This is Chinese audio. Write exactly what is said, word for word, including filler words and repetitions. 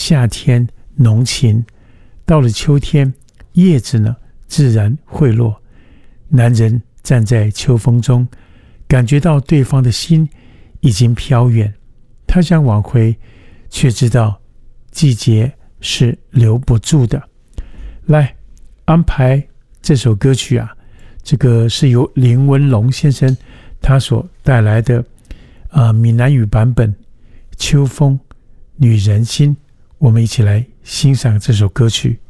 夏天浓情，到了秋天，叶子呢自然会落。男人站在秋风中，感觉到对方的心已经飘远，他想往回，却知道季节是留不住的。来安排这首歌曲啊，这个是由林文龙先生他所带来的呃闽南语版本《秋风女人心》，我们一起来欣赏这首歌曲。